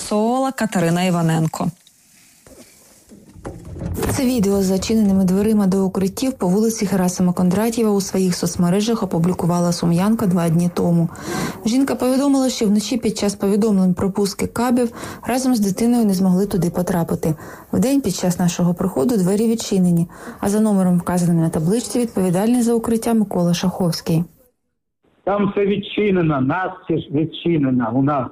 з'ясовувала Катерина Іваненко. Це відео з зачиненими дверима до укриттів по вулиці Герасима Кондратєва у своїх соцмережах опублікувала сум'янка 2 дні тому. Жінка повідомила, що вночі під час повідомлень про пуски кабів разом з дитиною не змогли туди потрапити. Вдень під час нашого приходу двері відчинені, а за номером, вказаним на табличці, відповідальний за укриття Микола Шаховський. Там все відчинено, настіж відчинено у нас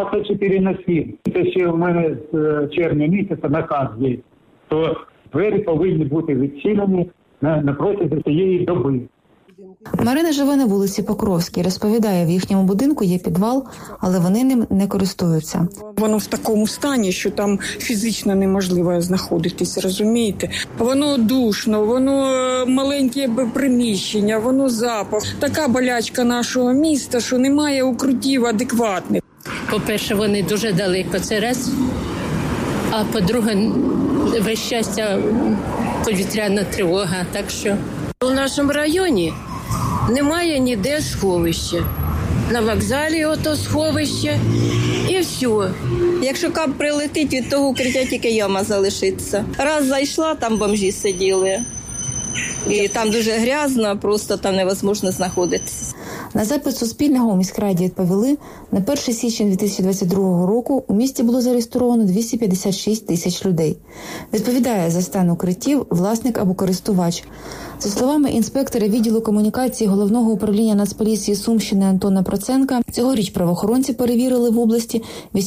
24/7. Це ще у мене з червня місяця наказ є, то двері повинні бути відчинені на протязі цієї доби. Марина живе на вулиці Покровській. Розповідає, в їхньому будинку є підвал, але вони ним не користуються. Воно в такому стані, що там фізично неможливо знаходитись, розумієте? Воно душно, воно маленьке приміщення, воно запах. Така болячка нашого міста, що немає укриттів адекватних. По-перше, вони дуже далеко, це раз. А по-друге, весь щастя повітряна тривога, так що... У нашому районі немає ніде сховища. На вокзалі ото сховище і все. Якщо кап прилетить, від того укриття тільки яма залишиться. Раз зайшла, там бомжі сиділи. І там дуже грязно, просто там невозможно знаходитися. На запит Суспільного у міськраді відповіли, на 1 січня 2022 року у місті було зареєстровано 256 тисяч людей. Відповідає за стан укриттів власник або користувач. За словами інспектора відділу комунікації Головного управління Нацполіції Сумщини Антона Проценка, цьогоріч правоохоронці перевірили в області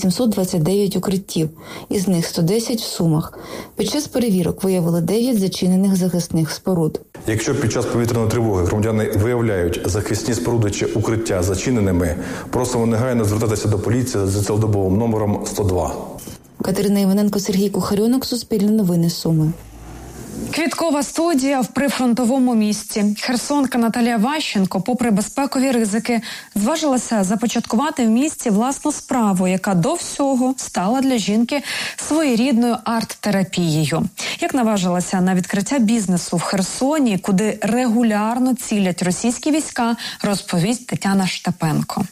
829 укриттів, із них 110 в Сумах. Під час перевірок виявили 9 зачинених захисних споруд. Якщо під час повітряної тривоги громадяни виявляють захисні споруди чи укриття зачиненими, просимо негайно звертатися до поліції за цілодобовим номером 102. Катерина Іваненко, Сергій Кухарьонок, Суспільне новини, Суми. Квіткова студія в прифронтовому місті. Херсонка Наталія Ващенко, попри безпекові ризики, зважилася започаткувати в місті власну справу, яка до всього стала для жінки своєрідною арт-терапією. Як наважилася на відкриття бізнесу в Херсоні, куди регулярно цілять російські війська, розповість Тетяна Штепенко.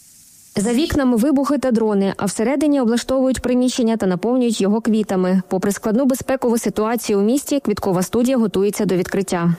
За вікнами вибухи та дрони, а всередині облаштовують приміщення та наповнюють його квітами. Попри складну безпекову ситуацію у місті, квіткова студія готується до відкриття.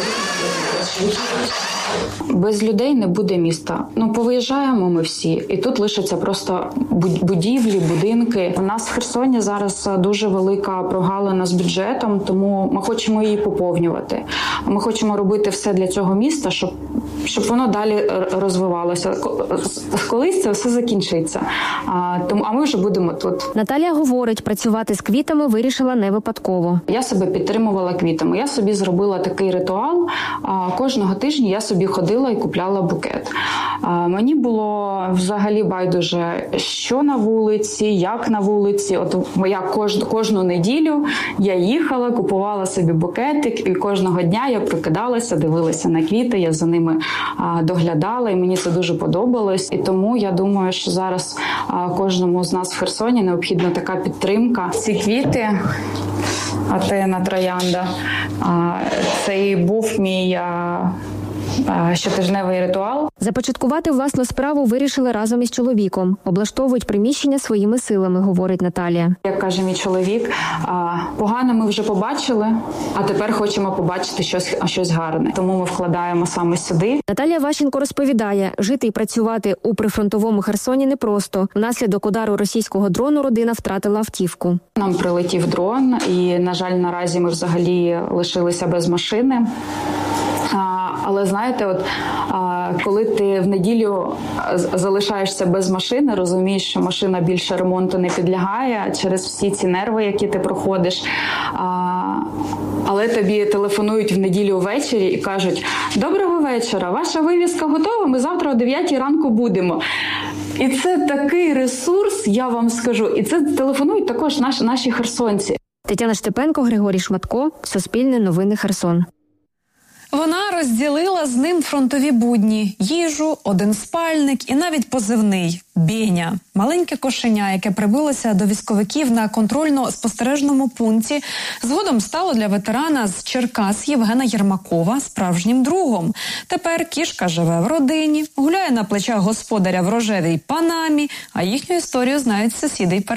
Без людей не буде міста. Повиїжджаємо ми всі, і тут лишаться просто будівлі, будинки. У нас в Херсоні зараз дуже велика прогалина з бюджетом, тому ми хочемо її поповнювати. Ми хочемо робити все для цього міста, щоб воно далі розвивалося. Колись це все закінчиться, а ми вже будемо тут. Наталія говорить, працювати з квітами вирішила не випадково. Я себе підтримувала квітами. Я собі зробила такий ритуал. Кожного тижня я собі ходила і купляла букет. Мені було взагалі байдуже, що на вулиці, як на вулиці. От я кожну неділю я їхала, купувала собі букетик, і кожного дня я прокидалася, дивилася на квіти, я за ними доглядала, і мені це дуже подобалось. І тому я думаю, що зараз кожному з нас в Херсоні необхідна така підтримка. Ці квіти, Атена, троянда, це і був мій щотижневий ритуал. Започаткувати власну справу вирішили разом із чоловіком. Облаштовують приміщення своїми силами, говорить Наталія. Як каже мій чоловік, погано ми вже побачили, а тепер хочемо побачити щось гарне. Тому ми вкладаємо саме сюди. Наталія Ващенко розповідає, жити і працювати у прифронтовому Херсоні непросто. Внаслідок удару російського дрону родина втратила автівку. Нам прилетів дрон і, на жаль, наразі ми взагалі лишилися без машини. Але знаєте, коли ти в неділю залишаєшся без машини, розумієш, що машина більше ремонту не підлягає через всі ці нерви, які ти проходиш. Але тобі телефонують в неділю ввечері і кажуть: «Доброго вечора, ваша вивізка готова, ми завтра о 9 ранку будемо». І це такий ресурс, я вам скажу. І це телефонують також наші херсонці. Тетяна Штепенко, Григорій Шматко, Суспільне новини, Херсон. Вона розділила з ним фронтові будні, їжу, один спальник і навіть позивний – Беня. Маленьке кошеня, яке прибилося до військовиків на контрольно-спостережному пункті, згодом стало для ветерана з Черкас Євгена Єрмакова справжнім другом. Тепер кішка живе в родині, гуляє на плечах господаря в рожевій панамі, а їхню історію знають сусіди й